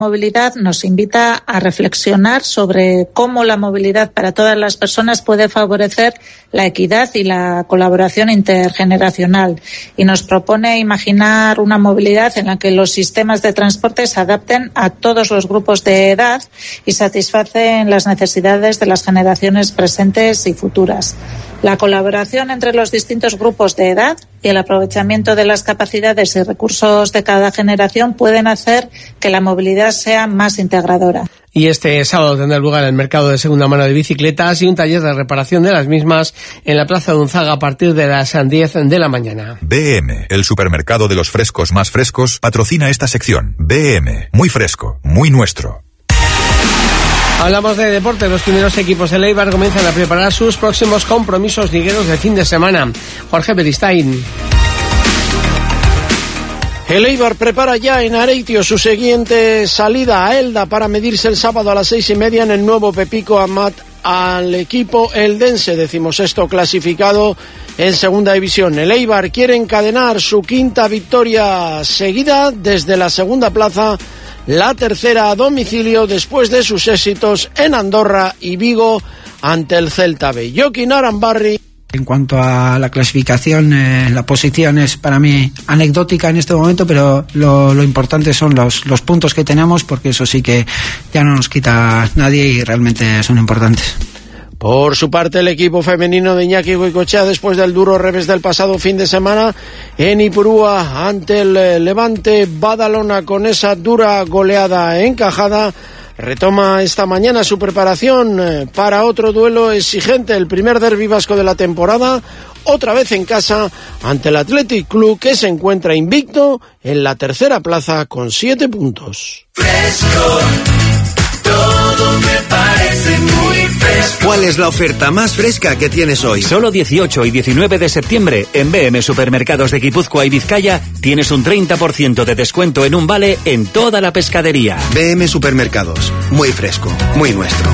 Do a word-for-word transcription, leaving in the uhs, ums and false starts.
Movilidad nos invita a reflexionar sobre cómo la movilidad para todas las personas puede favorecer la equidad y la colaboración intergeneracional, y nos propone imaginar una movilidad en la que los sistemas de transporte se adapten a todos los grupos de edad y satisfacen las necesidades de las generaciones presentes y futuras. La colaboración entre los distintos grupos de edad y el aprovechamiento de las capacidades y recursos de cada generación pueden hacer que la movilidad sea más integradora. Y este sábado tendrá lugar el mercado de segunda mano de bicicletas y un taller de reparación de las mismas en la Plaza de Unzaga a partir de las diez de la mañana. B M, el supermercado de los frescos más frescos, patrocina esta sección. B M, muy fresco, muy nuestro. Hablamos de deporte. Los primeros equipos del Eibar comienzan a preparar sus próximos compromisos ligueros del fin de semana. Jorge Beristain. El Eibar prepara ya en Areitio su siguiente salida a Elda para medirse el sábado a las seis y media en el nuevo Pepico Amat al equipo eldense, decimosexto clasificado en segunda división. El Eibar quiere encadenar su quinta victoria seguida desde la segunda plaza, la tercera a domicilio después de sus éxitos en Andorra y Vigo ante el Celta B. Joaquín Arambarri. En cuanto a la clasificación, eh, la posición es para mí anecdótica en este momento, pero lo, lo importante son los, los puntos que tenemos, porque eso sí que ya no nos quita nadie y realmente son importantes. Por su parte, el equipo femenino de Iñaki Goicoechea, después del duro revés del pasado fin de semana en Ipurúa ante el Levante Badalona, con esa dura goleada encajada, retoma esta mañana su preparación para otro duelo exigente, el primer derbi vasco de la temporada, otra vez en casa ante el Athletic Club, que se encuentra invicto en la tercera plaza con siete puntos. Fresco, todo me parece muy fresco. ¿Cuál es la oferta más fresca que tienes hoy? Solo dieciocho y diecinueve de septiembre en B M Supermercados de Guipúzcoa y Vizcaya tienes un treinta por ciento de descuento en un vale en toda la pescadería. B M Supermercados, muy fresco, muy nuestro.